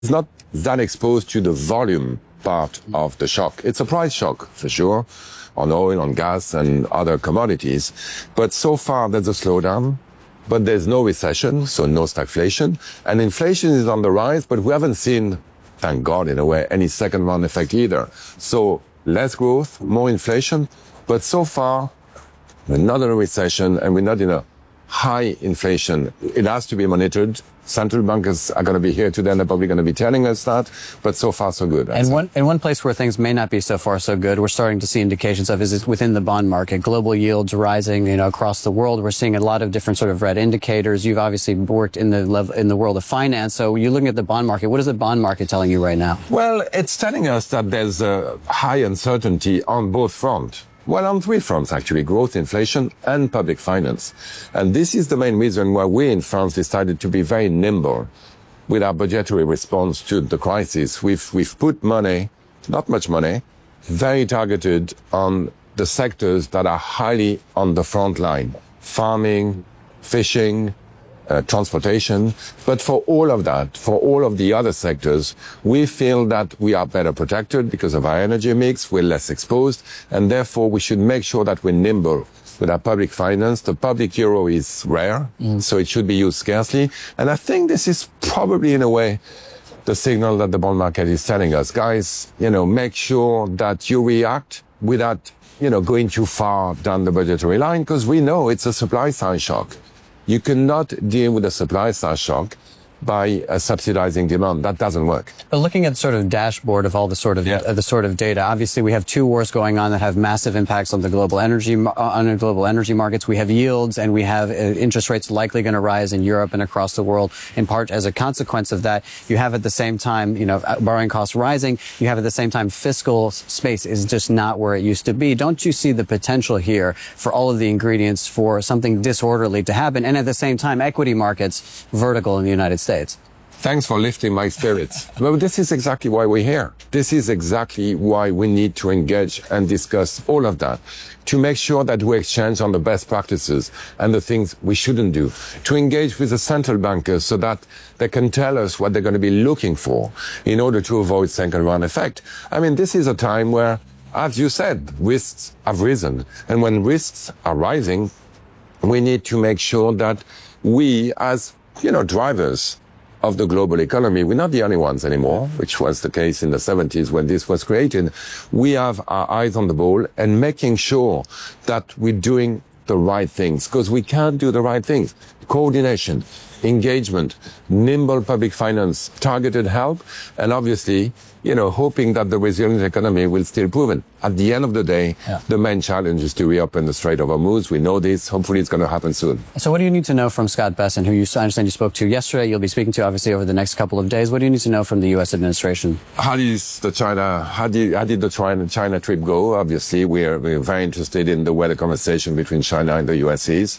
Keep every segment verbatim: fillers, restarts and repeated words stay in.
is not that exposed to the volume part of the shock. It's a price shock, for sure, on oil, on gas, and other commodities. But so far, there's a slowdown. But there's no recession, so no stagflation. And inflation is on the rise, but we haven't seen, thank God, in a way, any second round effect either. So less growth, more inflation. But so far, we're not in a recession and we're not in a high inflation. It has to be monitored. Central bankers are going to be here today and they're probably going to be telling us that. But so far, so good. And one, and one place where things may not be so far so good, we're starting to see indications of is within the bond market. Global yields rising, you know, across the world. We're seeing a lot of different sort of red indicators. You've obviously worked in the level, in the world of finance. So you're looking at the bond market. What is the bond market telling you right now? Well, it's telling us that there's a high uncertainty on both fronts. Well, on three fronts, actually, growth, inflation, and public finance. And this is the main reason why we in France decided to be very nimble with our budgetary response to the crisis. We've, we've put money, not much money, very targeted on the sectors that are highly on the front line. Farming, fishing, Uh, transportation. But for all of that, for all of the other sectors, we feel that we are better protected because of our energy mix, we're less exposed, and therefore we should make sure that we're nimble with our public finance. The public euro is rare, mm. so it should be used scarcely. And I think this is probably, in a way, the signal that the bond market is telling us. Guys, you know, make sure that you react without, you know, going too far down the budgetary line, because we know it's a supply side shock. You cannot deal with a supply side shock by uh, subsidizing demand. That doesn't work. But looking at the sort of dashboard of all the sort of yeah. uh, the sort of data, obviously we have two wars going on that have massive impacts on the global energy uh, on the global energy markets. We have yields and we have uh, interest rates likely going to rise in Europe and across the world. In part as a consequence of that, you have at the same time, you know, borrowing costs rising. You have at the same time fiscal space is just not where it used to be. Don't you see the potential here for all of the ingredients for something disorderly to happen? And at the same time, equity markets vertical in the United States. Thanks for lifting my spirits. Well, this is exactly why we're here. This is exactly why we need to engage and discuss all of that, to make sure that we exchange on the best practices and the things we shouldn't do, to engage with the central bankers so that they can tell us what they're going to be looking for in order to avoid second round effect. I mean, this is a time where, as you said, risks have risen. And when risks are rising, we need to make sure that we, as, you know, drivers of the global economy, we're not the only ones anymore, which was the case in the seventies when this was created. We have our eyes on the ball and making sure that we're doing the right things, because we can't do the right things. Coordination, engagement, nimble public finance, targeted help, and obviously, you know, hoping that the resilient economy will still proven. At the end of the day, yeah. the main challenge is to reopen the Strait of Hormuz. We know this. Hopefully it's going to happen soon. So what do you need to know from Scott Bessent, who you I understand you spoke to yesterday? You'll be speaking to, obviously, over the next couple of days. What do you need to know from the U S administration? How is the China, how did, how did the China, China trip go? Obviously, we're, we're very interested in the way the conversation between China and the U S is.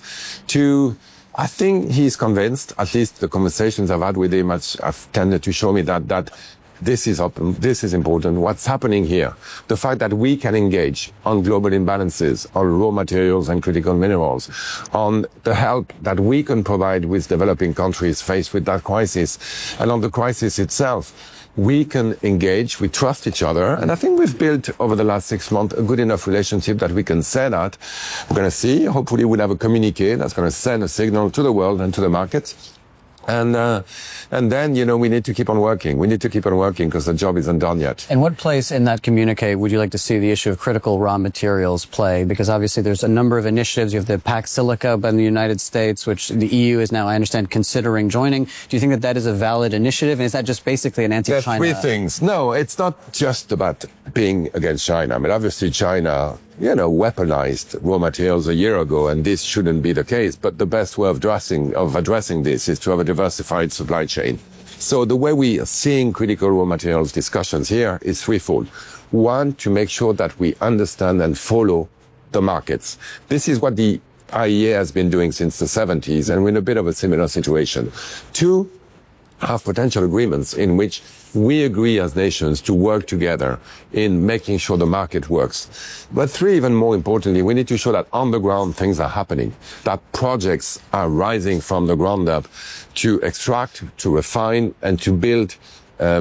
To I think he's convinced, at least the conversations I've had with him have tended to show me that, that this is open, this is important. What's happening here? The fact that we can engage on global imbalances, on raw materials and critical minerals, on the help that we can provide with developing countries faced with that crisis, and on the crisis itself. We can engage, we trust each other, and I think we've built over the last six months a good enough relationship that we can say that. We're going to see, hopefully we'll have a communique that's going to send a signal to the world and to the markets. And uh, and then, you know, we need to keep on working. We need to keep on working because the job isn't done yet. And what place in that communique would you like to see the issue of critical raw materials play? Because obviously there's a number of initiatives. You have the Pax Silica in the United States, which the E U is now, I understand, considering joining. Do you think that that is a valid initiative? And is that just basically an anti-China? There are three things. No, it's not just about being against China. I mean, obviously China, you know, weaponized raw materials a year ago, and this shouldn't be the case. But the best way of addressing, of addressing this is to have a diversified supply chain. So the way we are seeing critical raw materials discussions here is threefold. One, to make sure that we understand and follow the markets. This is what the I E A has been doing since the seventies, and we're in a bit of a similar situation. Two, have potential agreements in which we agree as nations to work together in making sure the market works. But three, even more importantly, we need to show that on the ground things are happening, that projects are rising from the ground up to extract, to refine, and to build